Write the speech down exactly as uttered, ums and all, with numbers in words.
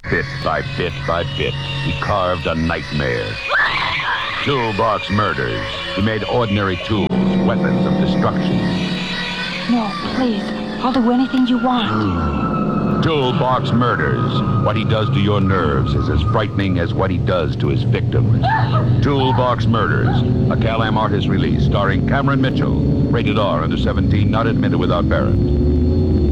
Bit by bit by bit, he carved a nightmare. Toolbox Murders. He made ordinary tools weapons of destruction. No, please. I'll do anything you want. Toolbox Murders. What he does to your nerves is as frightening as what he does to his victims. Toolbox Murders. A Cal-Am artist release starring Cameron Mitchell. Rated R, under seventeen, not admitted without parent.